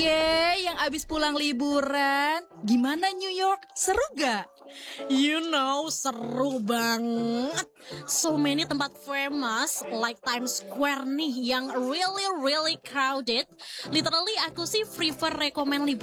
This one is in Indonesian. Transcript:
yang abis pulang liburan. Gimana New York? Seru gak? Seru banget. So many tempat famous like Times Square nih yang really crowded. Literally aku sih prefer recommend liburan